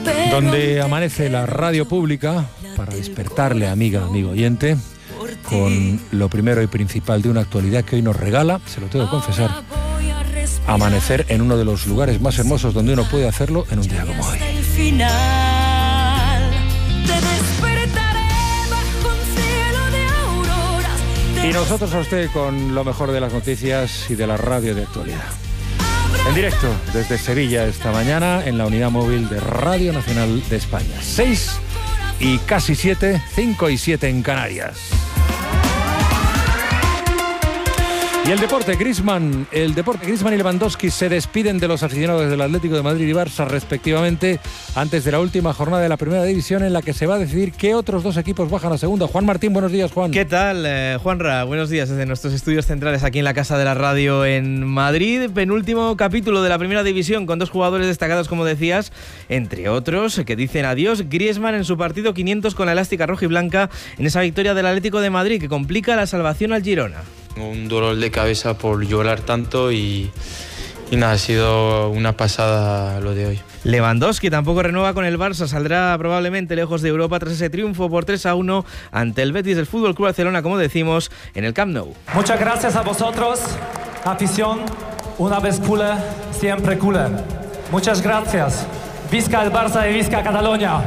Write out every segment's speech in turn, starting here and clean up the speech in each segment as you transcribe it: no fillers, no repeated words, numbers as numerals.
donde amanece la radio pública para despertarle, amiga, amigo oyente, con lo primero y principal de una actualidad que hoy nos regala, se lo tengo que confesar, amanecer en uno de los lugares más hermosos donde uno puede hacerlo en un día como hoy. Y nosotros a usted con lo mejor de las noticias y de la radio de actualidad. En directo desde Sevilla esta mañana en la unidad móvil de Radio Nacional de España. 6 y casi 7, 5 y 7 en Canarias. Y el deporte, Griezmann y Lewandowski se despiden de los aficionados del Atlético de Madrid y Barça respectivamente antes de la última jornada de la Primera División en la que se va a decidir qué otros dos equipos bajan a segunda. Juan Martín, buenos días, Juan. ¿Qué tal, Juanra? Buenos días desde nuestros estudios centrales aquí en la Casa de la Radio en Madrid. Penúltimo capítulo de la Primera División con dos jugadores destacados, como decías, entre otros, que dicen adiós. Griezmann en su partido 500 con la elástica roja y blanca en esa victoria del Atlético de Madrid que complica la salvación al Girona. Un dolor de cabeza por llorar tanto y nada, ha sido una pasada lo de hoy. Lewandowski tampoco renueva con el Barça, saldrá probablemente lejos de Europa tras ese triunfo por 3-1 ante el Betis del FC Barcelona, como decimos, en el Camp Nou. Muchas gracias a vosotros, afición, una vez culé, siempre culé. Muchas gracias. Visca el Barça y visca Cataluña.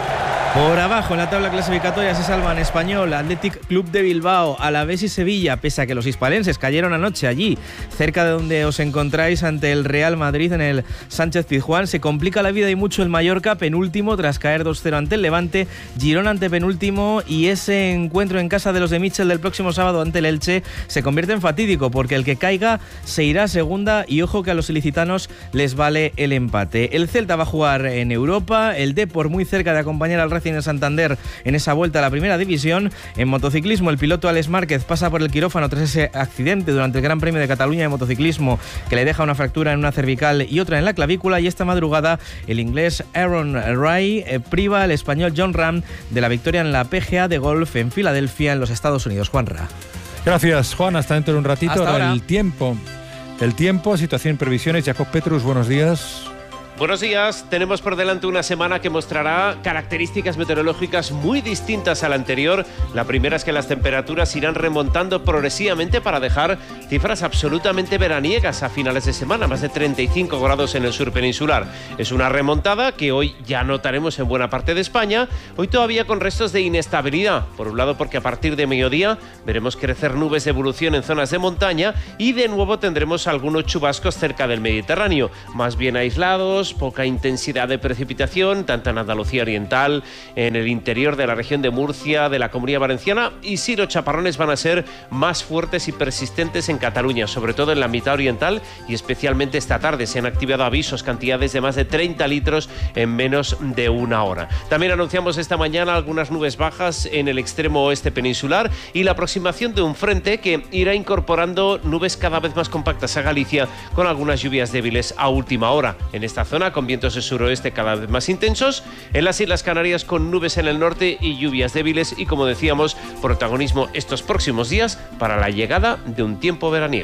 Por abajo en la tabla clasificatoria se salvan Español, Athletic Club de Bilbao, Alavés y Sevilla, pese a que los hispalenses cayeron anoche allí, cerca de donde os encontráis ante el Real Madrid en el Sánchez-Pizjuán. Se complica la vida y mucho el Mallorca, penúltimo tras caer 2-0 ante el Levante, Girona ante penúltimo, y ese encuentro en casa de los de Mitchell del próximo sábado ante el Elche se convierte en fatídico porque el que caiga se irá a segunda y ojo que a los ilicitanos les vale el empate. El Celta va a jugar en Europa, el Depor muy cerca de acompañar al Racing de Santander en esa vuelta a la Primera División. En motociclismo, el piloto Alex Márquez pasa por el quirófano tras ese accidente durante el Gran Premio de Cataluña de motociclismo que le deja una fractura en una cervical y otra en la clavícula, y esta madrugada el inglés Aaron Rai priva al español John Ram de la victoria en la PGA de golf en Filadelfia, en los Estados Unidos. Juanra. Gracias, Juan, hasta dentro de un ratito. Hasta ahora. El tiempo, situación, previsiones. Jacob Petrus, buenos días. Buenos días, tenemos por delante una semana que mostrará características meteorológicas muy distintas a la anterior. La primera es que las temperaturas irán remontando progresivamente para dejar cifras absolutamente veraniegas a finales de semana, más de 35 grados en el sur peninsular. Es una remontada que hoy ya notaremos en buena parte de España, hoy todavía con restos de inestabilidad. Por un lado porque a partir de mediodía veremos crecer nubes de evolución en zonas de montaña y de nuevo tendremos algunos chubascos cerca del Mediterráneo, más bien aislados, poca intensidad de precipitación, tanto en Andalucía Oriental, en el interior de la región de Murcia, de la Comunidad Valenciana, y sí, los chaparrones van a ser más fuertes y persistentes en Cataluña, sobre todo en la mitad oriental, y especialmente esta tarde se han activado avisos, cantidades de más de 30 litros en menos de una hora. También anunciamos esta mañana algunas nubes bajas en el extremo oeste peninsular y la aproximación de un frente que irá incorporando nubes cada vez más compactas a Galicia, con algunas lluvias débiles a última hora. En esta zona con vientos de suroeste cada vez más intensos, en las Islas Canarias con nubes en el norte y lluvias débiles y, como decíamos, protagonismo estos próximos días para la llegada de un tiempo veraniego.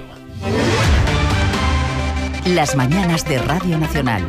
Las mañanas de Radio Nacional.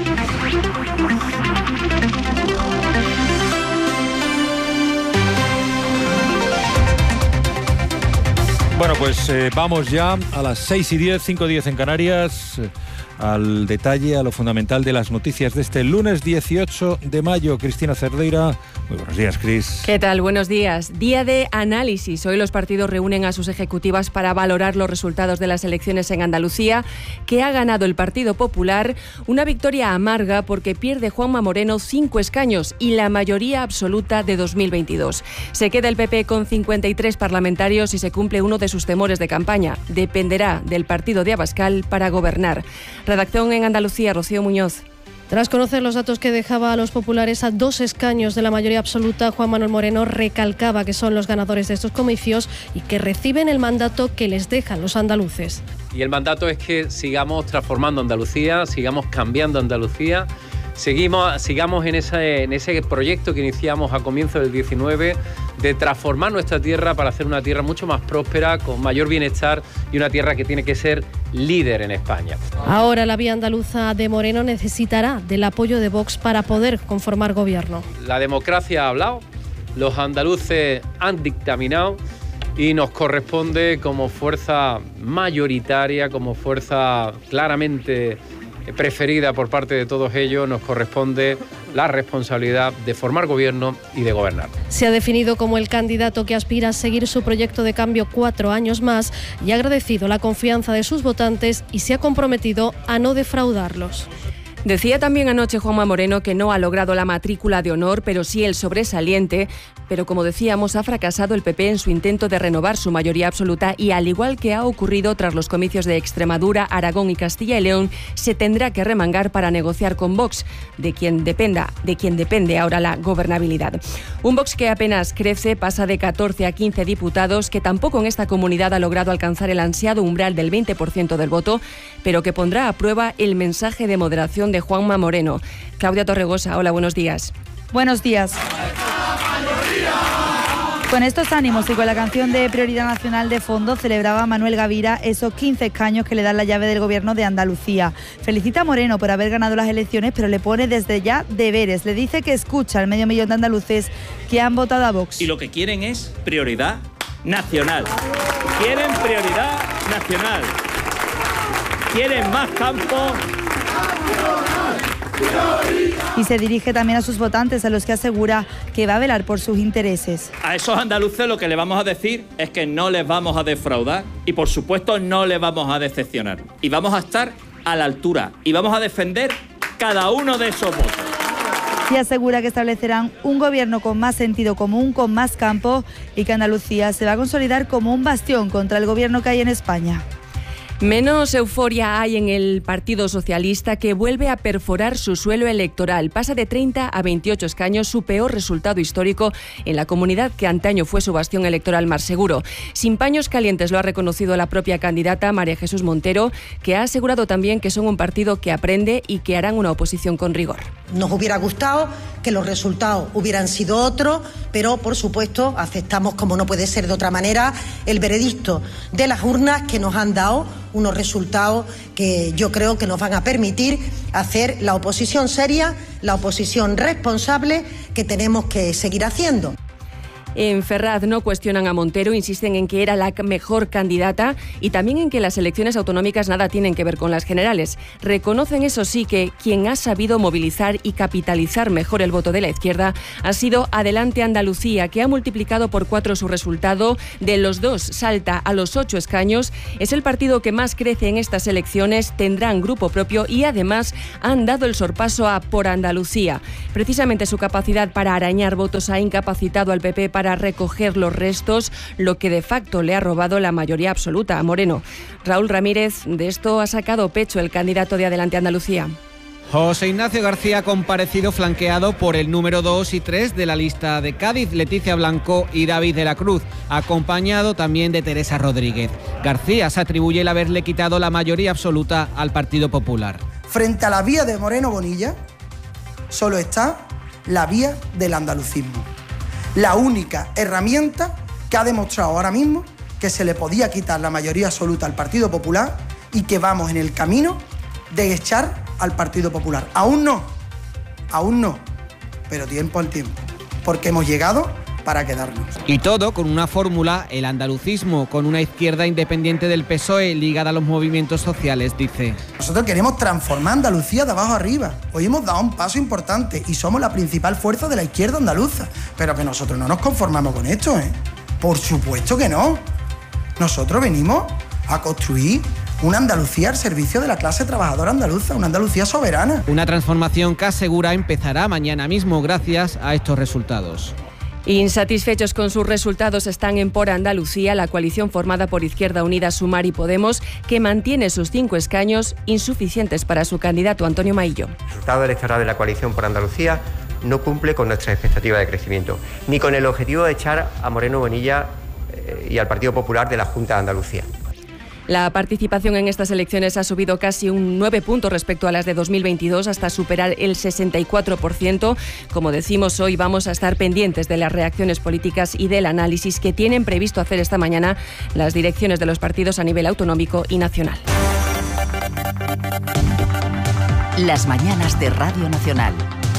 Bueno, pues vamos ya a las 6 y 10, 5 y 10 en Canarias, al detalle, a lo fundamental de las noticias de este lunes 18 de mayo. Cristina Cerdeira, muy buenos días, Cris. ¿Qué tal? Buenos días. Día de análisis. Hoy los partidos reúnen a sus ejecutivas para valorar los resultados de las elecciones en Andalucía, que ha ganado el Partido Popular, una victoria amarga porque pierde Juanma Moreno 5 escaños y la mayoría absoluta de 2022. Se queda el PP con 53 parlamentarios y se cumple uno de sus temores de campaña. Dependerá del partido de Abascal para gobernar. Redacción en Andalucía, Rocío Muñoz. Tras conocer los datos que dejaba a los populares a 2 escaños de la mayoría absoluta, Juan Manuel Moreno recalcaba que son los ganadores de estos comicios y que reciben el mandato que les dejan los andaluces. Y el mandato es que sigamos transformando Andalucía, sigamos cambiando Andalucía, sigamos en ese proyecto que iniciamos a comienzos del 19 de transformar nuestra tierra para hacer una tierra mucho más próspera, con mayor bienestar y una tierra que tiene que ser líder en España. Ahora la vía andaluza de Moreno necesitará del apoyo de Vox para poder conformar gobierno. La democracia ha hablado, los andaluces han dictaminado y nos corresponde como fuerza mayoritaria, como fuerza claramente preferida por parte de todos ellos, nos corresponde la responsabilidad de formar gobierno y de gobernar. Se ha definido como el candidato que aspira a seguir su proyecto de cambio 4 años más y ha agradecido la confianza de sus votantes y se ha comprometido a no defraudarlos. Decía también anoche Juanma Moreno que no ha logrado la matrícula de honor, pero sí el sobresaliente. Pero como decíamos, ha fracasado el PP en su intento de renovar su mayoría absoluta y, al igual que ha ocurrido tras los comicios de Extremadura, Aragón y Castilla y León, se tendrá que remangar para negociar con Vox, de quien depende ahora la gobernabilidad. Un Vox que apenas crece, pasa de 14 a 15 diputados, que tampoco en esta comunidad ha logrado alcanzar el ansiado umbral del 20% del voto, pero que pondrá a prueba el mensaje de moderación de Juanma Moreno. Claudia Torregosa, hola, buenos días. Buenos días. Con estos ánimos y con la canción de Prioridad Nacional de fondo, celebraba Manuel Gavira esos 15 escaños que le dan la llave del gobierno de Andalucía. Felicita a Moreno por haber ganado las elecciones, pero le pone desde ya deberes. Le dice que escucha al medio millón de andaluces que han votado a Vox. Y lo que quieren es prioridad nacional. Quieren prioridad nacional. Quieren más campo. Y se dirige también a sus votantes, a los que asegura que va a velar por sus intereses. A esos andaluces lo que le vamos a decir es que no les vamos a defraudar y, por supuesto, no les vamos a decepcionar. Y vamos a estar a la altura y vamos a defender cada uno de esos votos. Y asegura que establecerán un gobierno con más sentido común, con más campo, y que Andalucía se va a consolidar como un bastión contra el gobierno que hay en España. Menos euforia hay en el Partido Socialista, que vuelve a perforar su suelo electoral. Pasa de 30 a 28 escaños, su peor resultado histórico en la comunidad que antaño fue su bastión electoral más seguro. Sin paños calientes, lo ha reconocido la propia candidata María Jesús Montero, que ha asegurado también que son un partido que aprende y que harán una oposición con rigor. Nos hubiera gustado que los resultados hubieran sido otros, pero por supuesto aceptamos, como no puede ser de otra manera, el veredicto de las urnas, que nos han dado unos resultados que yo creo que nos van a permitir hacer la oposición seria, la oposición responsable que tenemos que seguir haciendo. En Ferraz no cuestionan a Montero, insisten en que era la mejor candidata y también en que las elecciones autonómicas nada tienen que ver con las generales. Reconocen, eso sí, que quien ha sabido movilizar y capitalizar mejor el voto de la izquierda ha sido Adelante Andalucía, que ha multiplicado por 4 su resultado. De los 2 salta a los 8 escaños. Es el partido que más crece en estas elecciones, tendrán grupo propio y además han dado el sorpaso a Por Andalucía. Precisamente su capacidad para arañar votos ha incapacitado al PP para recoger los restos, lo que de facto le ha robado la mayoría absoluta a Moreno. Raúl Ramírez, de esto ha sacado pecho el candidato de Adelante Andalucía. José Ignacio García ha comparecido flanqueado por el número 2 y 3 de la lista de Cádiz, Leticia Blanco y David de la Cruz, acompañado también de Teresa Rodríguez. García se atribuye el haberle quitado la mayoría absoluta al Partido Popular. Frente a la vía de Moreno Bonilla, solo está la vía del andalucismo. La única herramienta que ha demostrado ahora mismo que se le podía quitar la mayoría absoluta al Partido Popular y que vamos en el camino de echar al Partido Popular. Aún no, pero tiempo al tiempo, porque hemos llegado para quedarnos. Y todo con una fórmula, el andalucismo, con una izquierda independiente del PSOE ligada a los movimientos sociales, dice. Nosotros queremos transformar Andalucía de abajo arriba. Hoy hemos dado un paso importante y somos la principal fuerza de la izquierda andaluza. Pero que nosotros no nos conformamos con esto, ¿eh? Por supuesto que no. Nosotros venimos a construir una Andalucía al servicio de la clase trabajadora andaluza, una Andalucía soberana. Una transformación que asegura empezará mañana mismo gracias a estos resultados. Insatisfechos con sus resultados están en Por Andalucía, la coalición formada por Izquierda Unida, Sumar y Podemos, que mantiene sus 5 escaños, insuficientes para su candidato Antonio Maillo. El resultado electoral de la coalición Por Andalucía no cumple con nuestra expectativa de crecimiento, ni con el objetivo de echar a Moreno Bonilla y al Partido Popular de la Junta de Andalucía. La participación en estas elecciones ha subido casi un 9 puntos respecto a las de 2022 hasta superar el 64%. Como decimos, hoy vamos a estar pendientes de las reacciones políticas y del análisis que tienen previsto hacer esta mañana las direcciones de los partidos a nivel autonómico y nacional. Las mañanas de Radio Nacional.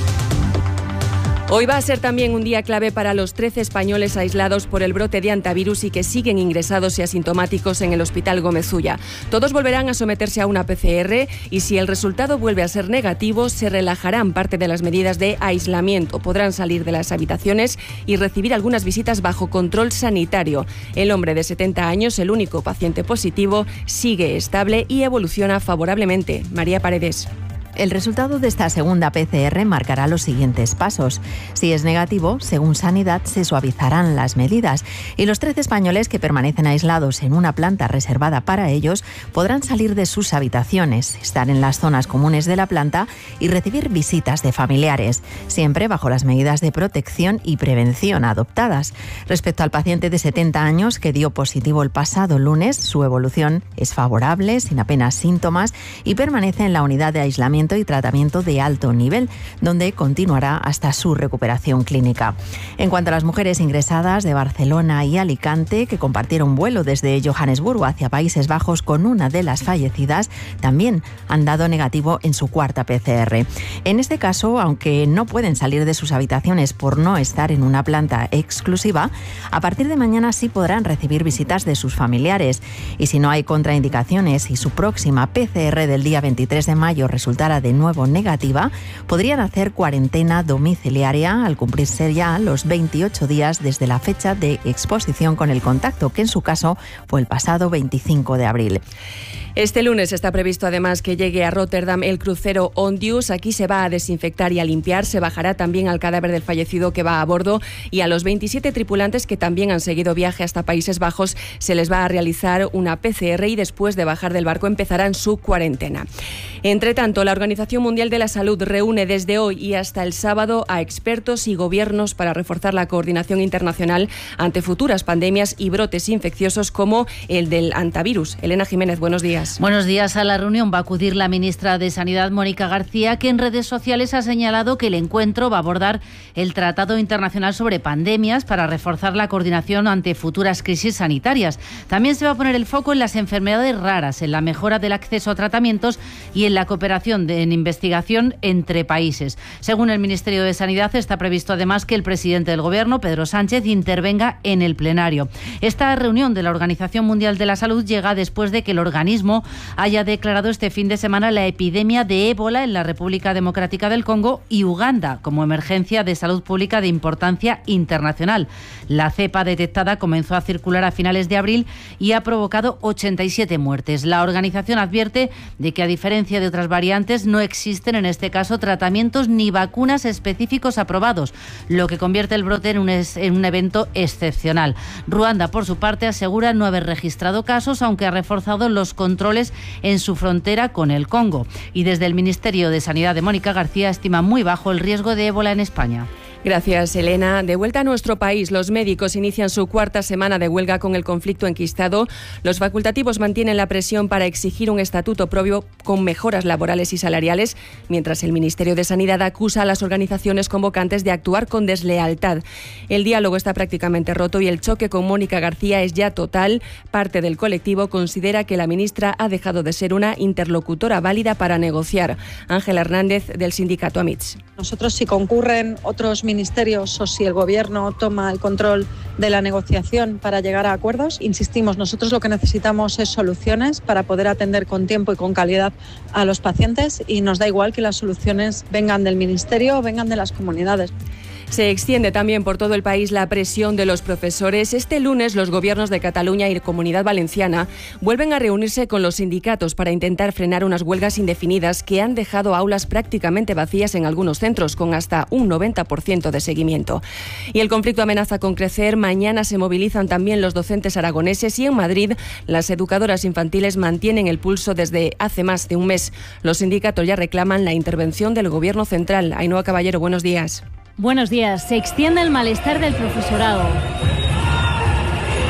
Hoy va a ser también un día clave para los 13 españoles aislados por el brote de hantavirus y que siguen ingresados y asintomáticos en el Hospital Gómez Ulla. Todos volverán a someterse a una PCR y si el resultado vuelve a ser negativo, se relajarán parte de las medidas de aislamiento. Podrán salir de las habitaciones y recibir algunas visitas bajo control sanitario. El hombre de 70 años, el único paciente positivo, sigue estable y evoluciona favorablemente. María Paredes. El resultado de esta segunda PCR marcará los siguientes pasos. Si es negativo, según Sanidad, se suavizarán las medidas y los 13 españoles que permanecen aislados en una planta reservada para ellos podrán salir de sus habitaciones, estar en las zonas comunes de la planta y recibir visitas de familiares, siempre bajo las medidas de protección y prevención adoptadas. Respecto al paciente de 70 años que dio positivo el pasado lunes, su evolución es favorable, sin apenas síntomas y permanece en la unidad de aislamiento y tratamiento de alto nivel, donde continuará hasta su recuperación clínica. En cuanto a las mujeres ingresadas de Barcelona y Alicante, que compartieron vuelo desde Johannesburgo hacia Países Bajos con una de las fallecidas, también han dado negativo en su cuarta PCR. En este caso, aunque no pueden salir de sus habitaciones por no estar en una planta exclusiva, a partir de mañana sí podrán recibir visitas de sus familiares. Y si no hay contraindicaciones y su próxima PCR del día 23 de mayo resultara de nuevo negativa, podrían hacer cuarentena domiciliaria al cumplirse ya los 28 días desde la fecha de exposición con el contacto, que en su caso fue el pasado 25 de abril. Este lunes está previsto además que llegue a Rotterdam el crucero Ondius. Aquí se va a desinfectar y a limpiar. Se bajará también al cadáver del fallecido que va a bordo y a los 27 tripulantes que también han seguido viaje hasta Países Bajos se les va a realizar una PCR y después de bajar del barco empezarán su cuarentena. Entre tanto, la Organización Mundial de la Salud reúne desde hoy y hasta el sábado a expertos y gobiernos para reforzar la coordinación internacional ante futuras pandemias y brotes infecciosos como el del hantavirus. Elena Jiménez, buenos días. Buenos días. A la reunión va a acudir la ministra de Sanidad, Mónica García, que en redes sociales ha señalado que el encuentro va a abordar el Tratado Internacional sobre Pandemias para reforzar la coordinación ante futuras crisis sanitarias. También se va a poner el foco en las enfermedades raras, en la mejora del acceso a tratamientos y en la cooperación en investigación entre países. Según el Ministerio de Sanidad, está previsto además que el presidente del Gobierno, Pedro Sánchez, intervenga en el plenario. Esta reunión de la Organización Mundial de la Salud llega después de que el organismo haya declarado este fin de semana la epidemia de ébola en la República Democrática del Congo y Uganda como emergencia de salud pública de importancia internacional. La cepa detectada comenzó a circular a finales de abril y ha provocado 87 muertes. La organización advierte de que, a diferencia de otras variantes, no existen en este caso tratamientos ni vacunas específicos aprobados, lo que convierte el brote en un evento excepcional. Ruanda, por su parte, asegura no haber registrado casos, aunque ha reforzado los controles en su frontera con el Congo. Y desde el Ministerio de Sanidad de Mónica García estima muy bajo el riesgo de ébola en España. Gracias, Elena. De vuelta a nuestro país, los médicos inician su cuarta semana de huelga con el conflicto enquistado. Los facultativos mantienen la presión para exigir un estatuto propio con mejoras laborales y salariales, mientras el Ministerio de Sanidad acusa a las organizaciones convocantes de actuar con deslealtad. El diálogo está prácticamente roto y el choque con Mónica García es ya total. Parte del colectivo considera que la ministra ha dejado de ser una interlocutora válida para negociar. Ángela Hernández, del sindicato AMITS. Nosotros, si concurren otros ministerios o si el Gobierno toma el control de la negociación para llegar a acuerdos, insistimos, nosotros lo que necesitamos es soluciones para poder atender con tiempo y con calidad a los pacientes y nos da igual que las soluciones vengan del Ministerio o vengan de las comunidades. Se extiende también por todo el país la presión de los profesores. Este lunes los gobiernos de Cataluña y Comunidad Valenciana vuelven a reunirse con los sindicatos para intentar frenar unas huelgas indefinidas que han dejado aulas prácticamente vacías en algunos centros, con hasta un 90% de seguimiento. Y el conflicto amenaza con crecer. Mañana se movilizan también los docentes aragoneses y en Madrid las educadoras infantiles mantienen el pulso desde hace más de un mes. Los sindicatos ya reclaman la intervención del Gobierno central. Ainhoa Caballero, buenos días. Buenos días. Se extiende el malestar del profesorado.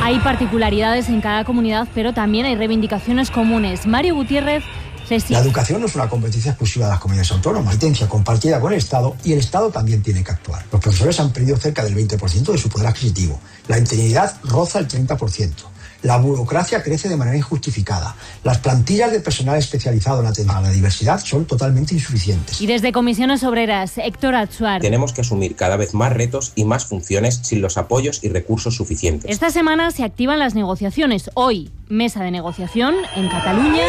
Hay particularidades en cada comunidad, pero también hay reivindicaciones comunes. Mario Gutiérrez. La educación no es una competencia exclusiva de las comunidades autónomas, es competencia compartida con el Estado y el Estado también tiene que actuar. Los profesores han perdido cerca del 20% de su poder adquisitivo. La interinidad roza el 30%. La burocracia crece de manera injustificada. Las plantillas de personal especializado en atención a la diversidad son totalmente insuficientes. Y desde Comisiones Obreras, Héctor Atsuar. Tenemos que asumir cada vez más retos y más funciones sin los apoyos y recursos suficientes. Esta semana se activan las negociaciones. Hoy, mesa de negociación en Cataluña.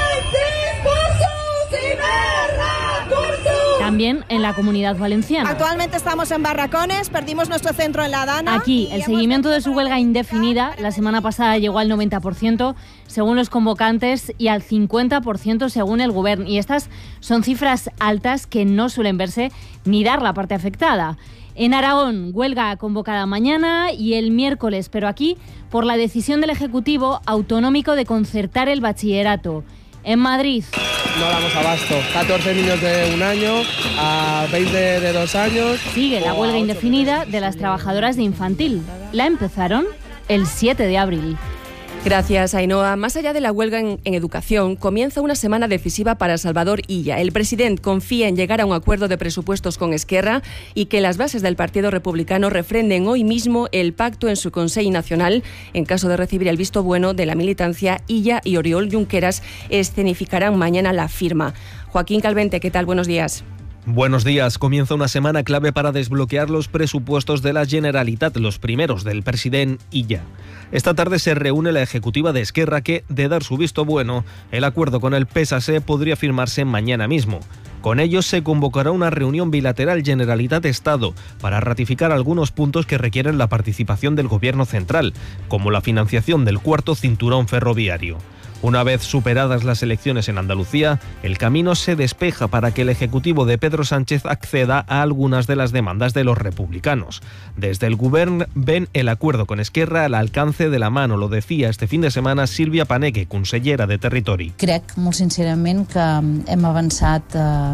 También en la Comunidad Valenciana. Actualmente estamos en Barracones, perdimos nuestro centro en la Dana. Aquí, el seguimiento de su huelga indefinida la semana pasada llegó al 90% según los convocantes y al 50% según el Gobierno. Y estas son cifras altas que no suelen verse ni dar la parte afectada. En Aragón, huelga convocada mañana y el miércoles, pero aquí por la decisión del Ejecutivo Autonómico de concertar el bachillerato. En Madrid. No damos abasto. 14 niños de 1 año a 20 de 2 años. Sigue la huelga indefinida de las trabajadoras de infantil. La empezaron el 7 de abril. Gracias, Ainhoa. Más allá de la huelga en educación, comienza una semana decisiva para Salvador Illa. El presidente confía en llegar a un acuerdo de presupuestos con Esquerra y que las bases del Partido Republicano refrenden hoy mismo el pacto en su Consejo Nacional. En caso de recibir el visto bueno de la militancia, Illa y Oriol Junqueras escenificarán mañana la firma. Joaquín Calvente, ¿qué tal? Buenos días. Buenos días. Comienza una semana clave para desbloquear los presupuestos de la Generalitat, los primeros del presidente Illa. Esta tarde se reúne la ejecutiva de Esquerra que, de dar su visto bueno, el acuerdo con el PSC podría firmarse mañana mismo. Con ellos se convocará una reunión bilateral Generalitat-Estado para ratificar algunos puntos que requieren la participación del Gobierno central, como la financiación del cuarto cinturón ferroviario. Una vez superadas las elecciones en Andalucía, el camino se despeja para que el Ejecutivo de Pedro Sánchez acceda a algunas de las demandas de los republicanos. Desde el Govern ven el acuerdo con Esquerra al alcance de la mano, lo decía este fin de semana Sílvia Paneque, consellera de Territori. Crec molt sincerament que hem avançat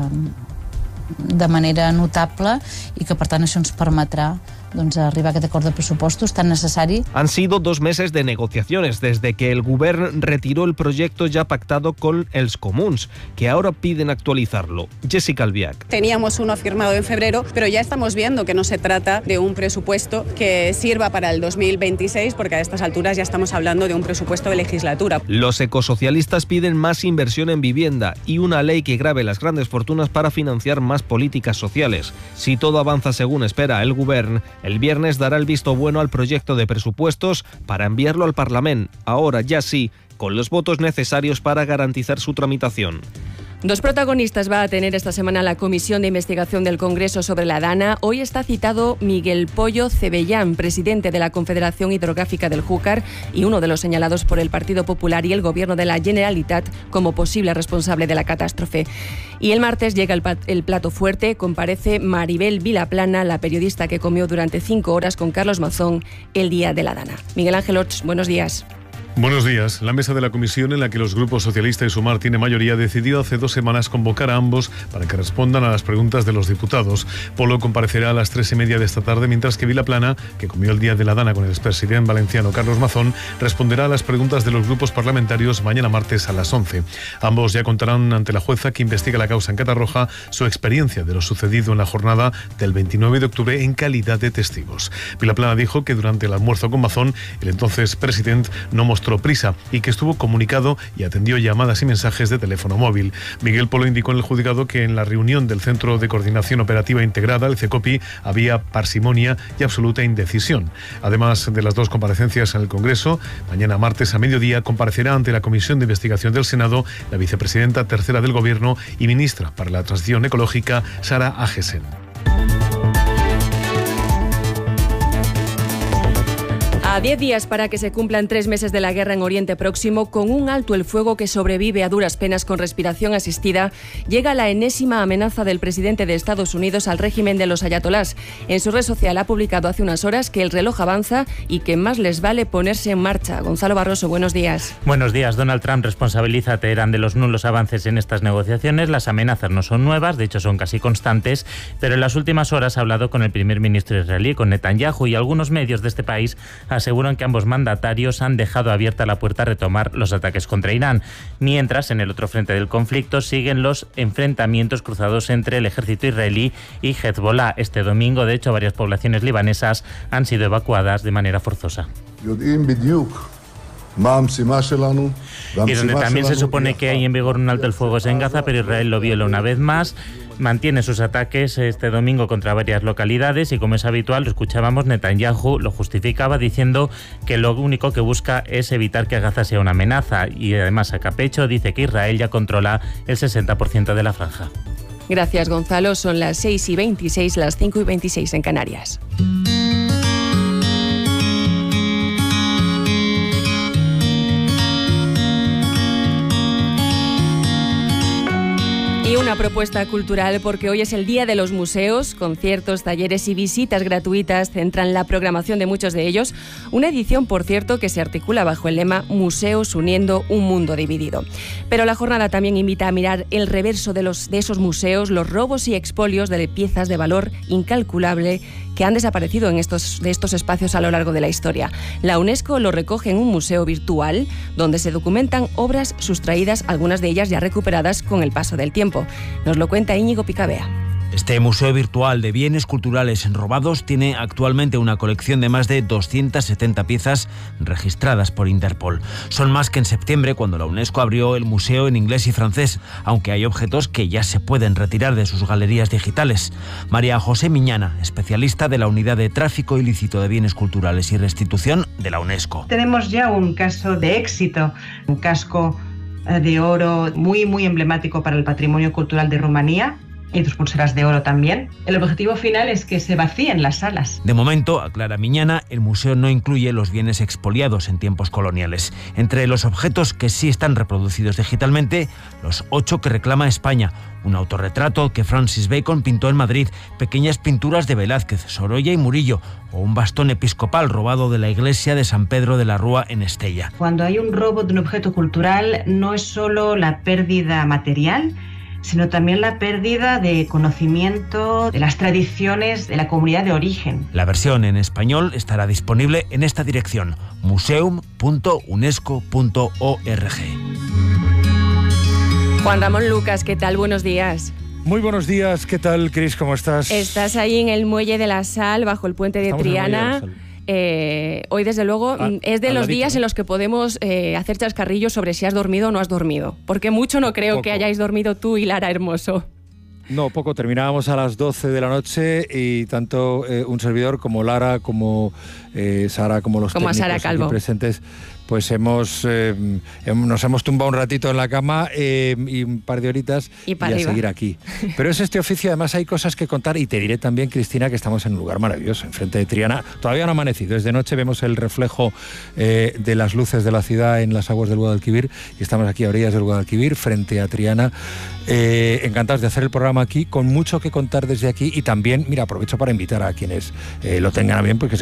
de manera notable i que per tant això ens permetrà arribar a aquest acord de presupuestos tan necesario. Han sido 2 meses de negociaciones desde que el Govern retiró el proyecto ya pactado con els Comuns, que ahora piden actualizarlo. Jessica Albiach. Teníamos uno firmado en febrero, pero ya estamos viendo que no se trata de un presupuesto que sirva para el 2026, porque a estas alturas ya estamos hablando de un presupuesto de legislatura. Los ecosocialistas piden más inversión en vivienda y una ley que grave las grandes fortunas para financiar más políticas sociales. Si todo avanza según espera el Govern, el viernes dará el visto bueno al proyecto de presupuestos para enviarlo al Parlamento, ahora ya sí, con los votos necesarios para garantizar su tramitación. 2 protagonistas va a tener esta semana la Comisión de Investigación del Congreso sobre la Dana. Hoy está citado Miguel Pollo Cebellán, presidente de la Confederación Hidrográfica del Júcar y uno de los señalados por el Partido Popular y el Gobierno de la Generalitat como posible responsable de la catástrofe. Y el martes llega el plato fuerte, comparece Maribel Vilaplana, la periodista que comió durante 5 horas con Carlos Mazón el día de la Dana. Miguel Ángel Orts, buenos días. Buenos días. La mesa de la comisión, en la que los grupos socialista y Sumar tiene mayoría, decidió hace 2 semanas convocar a ambos para que respondan a las preguntas de los diputados. Polo comparecerá a las 3:30 de esta tarde, mientras que Vilaplana, que comió el día de la Dana con el expresidente valenciano Carlos Mazón, responderá a las preguntas de los grupos parlamentarios mañana martes a las 11. Ambos ya contarán ante la jueza que investiga la causa en Catarroja su experiencia de lo sucedido en la jornada del 29 de octubre en calidad de testigos. Vilaplana dijo que durante el almuerzo con Mazón, el entonces presidente no mostró prisa y que estuvo comunicado y atendió llamadas y mensajes de teléfono móvil. Miguel Polo indicó en el juzgado que en la reunión del Centro de Coordinación Operativa Integrada, el CECOPI, había parsimonia y absoluta indecisión. Además de las 2 comparecencias en el Congreso, mañana martes a mediodía comparecerá ante la Comisión de Investigación del Senado la vicepresidenta tercera del Gobierno y ministra para la Transición Ecológica, Sara Agesen. A 10 días para que se cumplan 3 meses de la guerra en Oriente Próximo, con un alto el fuego que sobrevive a duras penas con respiración asistida, llega la enésima amenaza del presidente de Estados Unidos al régimen de los ayatolás. En su red social ha publicado hace unas horas que el reloj avanza y que más les vale ponerse en marcha. Gonzalo Barroso, buenos días. Buenos días. Donald Trump responsabiliza a Teherán de los nulos avances en estas negociaciones. Las amenazas no son nuevas, de hecho son casi constantes, pero en las últimas horas ha hablado con el primer ministro israelí, con Netanyahu, y algunos medios de este país aseguran aseguran que ambos mandatarios han dejado abierta la puerta a retomar los ataques contra Irán, mientras en el otro frente del conflicto siguen los enfrentamientos cruzados entre el ejército israelí y Hezbollah. Este domingo, de hecho, varias poblaciones libanesas han sido evacuadas de manera forzosa. Y donde también se supone que hay en vigor un alto el fuego es en Gaza, pero Israel lo viola una vez más. Mantiene sus ataques este domingo contra varias localidades y, como es habitual, lo escuchábamos, Netanyahu lo justificaba diciendo que lo único que busca es evitar que Gaza sea una amenaza, y además saca pecho, dice que Israel ya controla el 60% de la franja. Gracias, Gonzalo. Son las 6:26, las 5:26 en Canarias. Y una propuesta cultural, porque hoy es el Día de los Museos. Conciertos, talleres y visitas gratuitas centran la programación de muchos de ellos. Una edición, por cierto, que se articula bajo el lema Museos uniendo un mundo dividido. Pero la jornada también invita a mirar el reverso de esos museos, los robos y expolios de piezas de valor incalculable que han desaparecido de estos espacios a lo largo de la historia. La UNESCO lo recoge en un museo virtual donde se documentan obras sustraídas, algunas de ellas ya recuperadas con el paso del tiempo. Nos lo cuenta Íñigo Picabea. Este museo virtual de bienes culturales robados tiene actualmente una colección de más de 270 piezas registradas por Interpol. Son más que en septiembre, cuando la UNESCO abrió el museo en inglés y francés, aunque hay objetos que ya se pueden retirar de sus galerías digitales. María José Miñana, especialista de la Unidad de Tráfico Ilícito de Bienes Culturales y Restitución de la UNESCO. Tenemos ya un caso de éxito, un casco de oro muy emblemático para el patrimonio cultural de Rumanía, y 2 pulseras de oro también. El objetivo final es que se vacíen las salas. De momento, aclara Miñana, el museo no incluye los bienes expoliados en tiempos coloniales. Entre los objetos que sí están reproducidos digitalmente, los 8 que reclama España: un autorretrato que Francis Bacon pintó en Madrid, pequeñas pinturas de Velázquez, Sorolla y Murillo, o un bastón episcopal robado de la iglesia de San Pedro de la Rúa en Estella. Cuando hay un robo de un objeto cultural, no es solo la pérdida material, sino también la pérdida de conocimiento de las tradiciones de la comunidad de origen. La versión en español estará disponible en esta dirección: museum.unesco.org. Juan Ramón Lucas, ¿qué tal? Buenos días. Muy buenos días, ¿qué tal, Cris? ¿Cómo estás? Estás ahí en el Muelle de la Sal, bajo el puente de Triana. Hoy, desde luego, es de los días en los que podemos hacer chascarrillos sobre si has dormido o no has dormido. Porque mucho no creo que hayáis dormido tú y Lara Hermoso. No, poco. Terminábamos a las 12 de la noche y tanto un servidor como Lara, como Sara, como los técnicos aquí presentes, pues nos hemos tumbado un ratito en la cama y un par de horitas y a seguir aquí. Pero es este oficio, además hay cosas que contar, y te diré también, Cristina, que estamos en un lugar maravilloso, enfrente de Triana. Todavía no ha amanecido, es de noche, vemos el reflejo de las luces de la ciudad en las aguas del Guadalquivir, y estamos aquí a orillas del Guadalquivir, frente a Triana. Encantados de hacer el programa aquí, con mucho que contar desde aquí, y también, mira, aprovecho para invitar a quienes lo tengan a bien, porque